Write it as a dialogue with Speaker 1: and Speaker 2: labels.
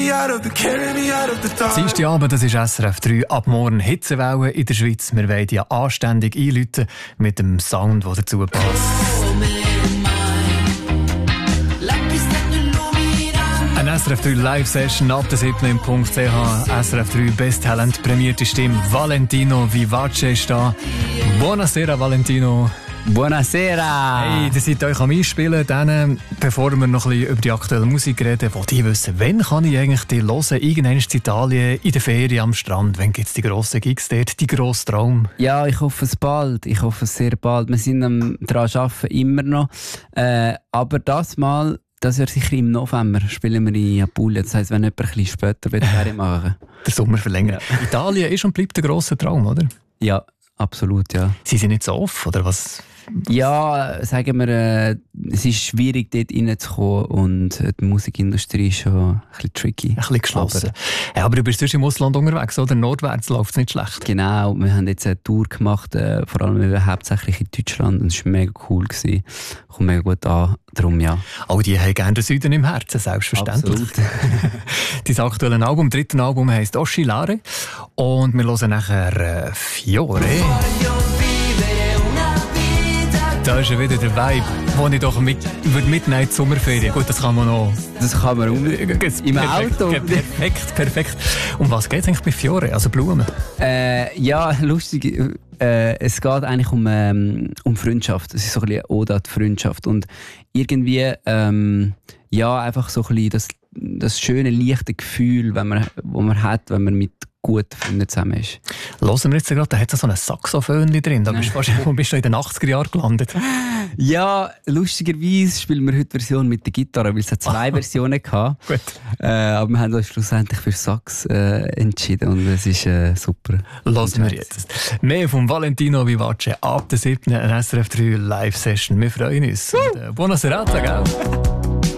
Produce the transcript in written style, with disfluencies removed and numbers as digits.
Speaker 1: me out of the dark.
Speaker 2: Dienstag Abend, das ist SRF 3. Ab morgen Hitzewelle in der Schweiz. Wir wollen ja anständig einläuten mit dem Sound, der dazu passt. Eine SRF 3 Live-Session ab der 7.ch. SRF 3 Best Talent prämierte Stimme Valentino Vivace ist da. Buonasera Valentino.
Speaker 3: Buonasera!
Speaker 2: Hey, ihr seid euch am Einspielen, dann, bevor wir noch ein bisschen über die aktuelle Musik reden, wollt ihr wissen, wann kann ich eigentlich die hören? Irgendwann in Italien, in der Ferien am Strand, wann gibt es die grossen Gigs dort, die grossen Traum?
Speaker 3: Ja, ich hoffe es bald, ich hoffe es sehr bald. Wir sind daran arbeiten, immer noch. Aber das Mal, das wäre sicher im November, spielen wir in Apulia. Das heisst, wenn jemand ein bisschen später Ferien machen
Speaker 2: Der Sommer verlängert. Ja. Italien ist und bleibt ein grosser Traum, oder?
Speaker 3: Ja, absolut, ja.
Speaker 2: Sie sind nicht so offen, oder was?
Speaker 3: Ja, sagen wir, es ist schwierig, dort reinzukommen und die Musikindustrie ist schon ein bisschen tricky.
Speaker 2: Ein bisschen geschlossen. Aber du bist sonst im Ausland unterwegs, oder? Nordwärts läuft es nicht schlecht.
Speaker 3: Genau, wir haben jetzt eine Tour gemacht, vor allem hauptsächlich in Deutschland, und es war mega cool. Kommt mega gut an, darum ja.
Speaker 2: Auch die haben gerne den Süden im Herzen, selbstverständlich.
Speaker 3: Absolut.
Speaker 2: Dein aktuelles Album, das dritte Album, heisst Oscillare. Und wir hören nachher Fiore. Da ist ja wieder der Vibe, den ich doch mitnehmen in die Sommerferien. Gut, das kann man noch.
Speaker 3: Das kann man unbedingt. Im Auto.
Speaker 2: Perfekt. Um was geht es eigentlich bei Fiore? Also Blumen?
Speaker 3: Ja, lustig. Es geht eigentlich um Freundschaft. Es ist so ein bisschen eine Ode an die Freundschaft. Und irgendwie, ja, einfach so ein bisschen das schöne, leichte Gefühl, das man hat, wenn man mit guten Freunden zusammen ist.
Speaker 2: Hören wir jetzt gerade, da hat so ein Saxophon drin. Da bist du in den 80er Jahren gelandet.
Speaker 3: Ja, lustigerweise spielen wir heute Version mit der Gitarre, weil es hat 2 Versionen gehabt.
Speaker 2: Gut.
Speaker 3: Aber wir haben uns schlussendlich für Sax entschieden und es ist super.
Speaker 2: Hören wir jetzt. Mehr von Valentino Vivace ab der 7. SRF 3 Live-Session. Wir freuen uns. Und, buona serata, gell?